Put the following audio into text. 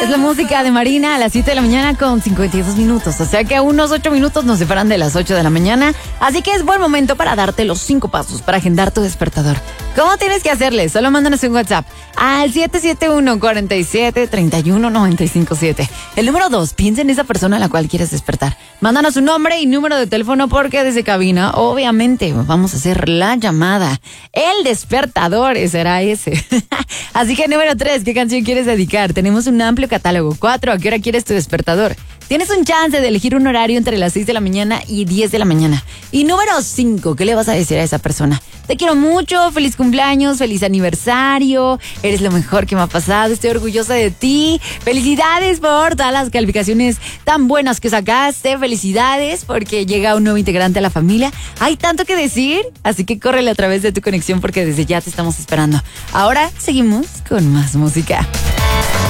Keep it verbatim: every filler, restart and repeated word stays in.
Es la música de Marina a las siete de la mañana con cincuenta y dos minutos. O sea que a unos ocho minutos nos separan de las ocho de la mañana. Así que es buen momento para darte los cinco pasos para agendar tu despertador. ¿Cómo tienes que hacerle? Solo mándanos un WhatsApp al siete siete uno, cuatro siete, tres uno nueve cinco siete. El número dos, piensa en esa persona a la cual quieres despertar. Mándanos su nombre y número de teléfono porque desde cabina, obviamente, vamos a hacer la llamada. El despertador será ese. Así que número tres, ¿qué canción quieres dedicar? Tenemos un amplio catálogo. Cuatro, ¿a qué hora quieres tu despertador? Tienes un chance de elegir un horario entre las seis de la mañana y diez de la mañana. Y número cinco, ¿qué le vas a decir a esa persona? Te quiero mucho, feliz cumpleaños, feliz aniversario, eres lo mejor que me ha pasado, estoy orgullosa de ti. Felicidades por todas las calificaciones tan buenas que sacaste, felicidades porque llega un nuevo integrante a la familia. Hay tanto que decir, así que córrele a través de tu conexión porque desde ya te estamos esperando. Ahora seguimos con más música.